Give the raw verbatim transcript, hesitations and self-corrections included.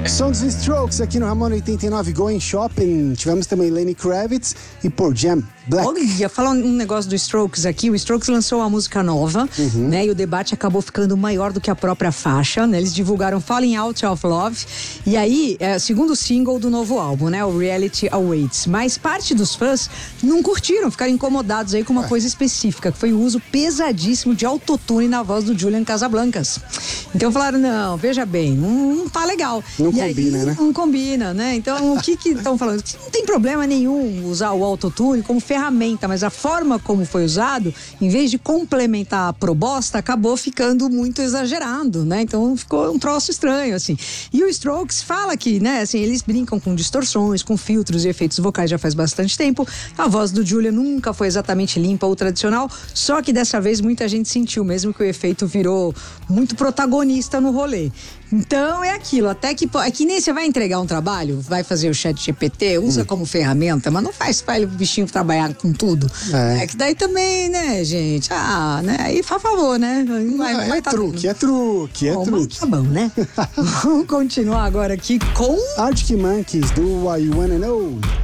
Som dos Strokes aqui no Ramon oitenta e nove Going Shopping. Tivemos também Lenny Kravitz e Pearl Jam, Black. Olha, falar um negócio do Strokes aqui. O Strokes lançou uma música nova, uhum. né? E o debate acabou ficando maior do que a própria faixa, né? Eles divulgaram Falling Out of Love. E aí, é o segundo single do novo álbum, né? O Reality Awaits. Mas parte dos fãs não curtiram, ficaram incomodados aí com uma é. coisa específica, que foi o uso pesadíssimo de autotune na voz do Julian Casablancas. Então falaram, não, veja bem, não, não tá legal. Não e combina, aí, né? Não combina, né? Então, o que que estão falando? Não tem problema nenhum usar o autotune como ferramenta, mas a forma como foi usado, em vez de complementar a proposta, acabou ficando muito exagerado, né? Então, ficou um troço estranho, assim. E o Strokes fala que, né, assim, eles brincam com distorções, com filtros e efeitos vocais já faz bastante tempo. A voz do Julian nunca foi exatamente limpa ou tradicional, só que dessa vez muita gente sentiu mesmo que o efeito virou muito protagonista no rolê. Então é aquilo, até que é que nem você vai entregar um trabalho, vai fazer o chat G P T, usa hum. como ferramenta, mas não faz para o bichinho trabalhar com tudo. É. é que daí também, né, gente? Ah, né? Aí faz favor, né? Vai, é, vai é tá truque, é truque, é bom, truque. Tá bom, né? Vamos continuar agora aqui com Arctic Monkeys do Why You Wanna Know.